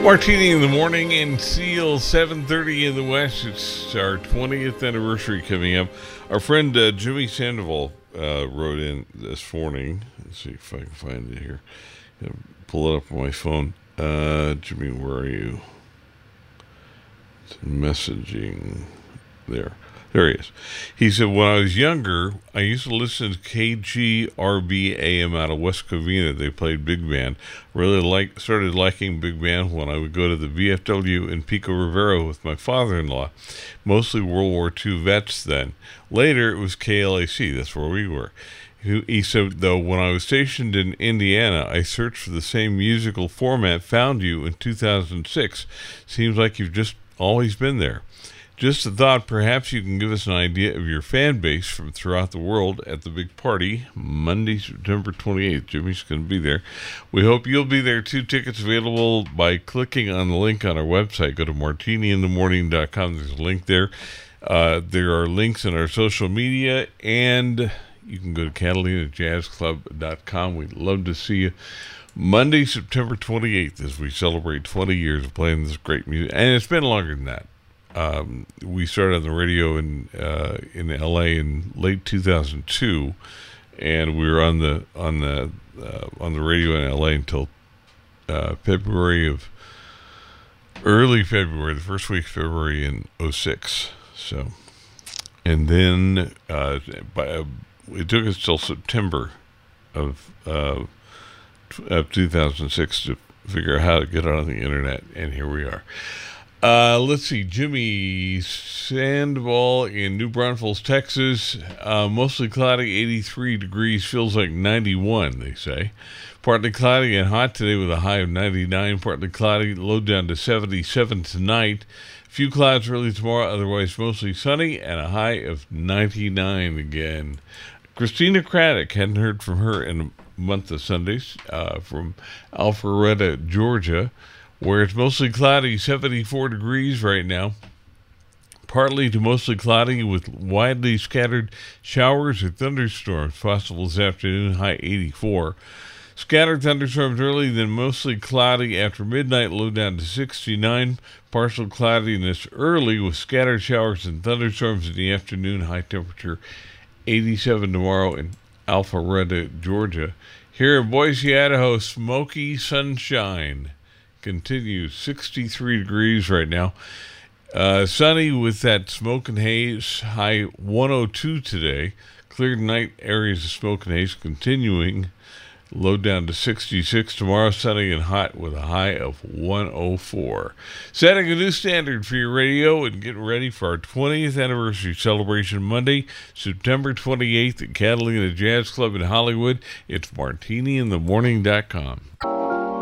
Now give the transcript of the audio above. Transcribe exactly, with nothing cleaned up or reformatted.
Martini in the morning and Seal seven thirty in the West. It's our twentieth anniversary coming up. Our friend uh, Jimmy Sandoval uh, wrote in this morning. Let's see if I can find it here. I'll pull it up on my phone. Uh, Jimmy, where are you? It's messaging there. There he is. He said, when I was younger, I used to listen to K G R B A M out of West Covina. They played big band. Really like, started liking big band when I would go to the V F W in Pico Rivera with my father-in-law. Mostly World War Two vets then. Later, it was K L A C. That's where we were. He, he said, though, when I was stationed in Indiana, I searched for the same musical format, found you in two thousand six. Seems like you've just always been there. Just a thought, perhaps you can give us an idea of your fan base from throughout the world at the big party, Monday, September twenty-eighth. Jimmy's going to be there. We hope you'll be there, too. Tickets available by clicking on the link on our website. Go to martini in the morning dot com. There's a link there. Uh, there are links in our social media, and you can go to catalina jazz club dot com. We'd love to see you Monday, September twenty-eighth, as we celebrate twenty years of playing this great music. And it's been longer than that. Um, we started on the radio in uh, in L A in late two thousand two, and we were on the on the uh, on the radio in L A until uh, February of early February, the first week of February in oh six. So, and then uh, by, uh, it took us till September of uh, of two thousand six to figure out how to get on the internet, and here we are. Uh, let's see, Jimmy Sandoval in New Braunfels, Texas. Uh, mostly cloudy, eighty-three degrees, feels like ninety-one, they say. Partly cloudy and hot today with a high of ninety-nine. Partly cloudy, low down to seventy-seven tonight. Few clouds early tomorrow, otherwise mostly sunny, and a high of ninety-nine again. Christina Craddock, hadn't heard from her in a month of Sundays, uh, from Alpharetta, Georgia, where it's mostly cloudy, seventy-four degrees right now. Partly to mostly cloudy with widely scattered showers or thunderstorms possible this afternoon, high eighty-four. Scattered thunderstorms early, then mostly cloudy after midnight, low down to sixty-nine. Partial cloudiness early with scattered showers and thunderstorms in the afternoon, high temperature eighty-seven tomorrow in Alpharetta, Georgia. Here in Boise, Idaho, smoky sunshine continues, sixty-three degrees right now. Uh, sunny with that smoke and haze, high one oh two today. Clear night areas of smoke and haze continuing, low down to sixty-six. Tomorrow, sunny and hot with a high of one oh four. Setting a new standard for your radio and getting ready for our twentieth anniversary celebration Monday, September twenty-eighth at Catalina Jazz Club in Hollywood. It's martini in the morning dot com.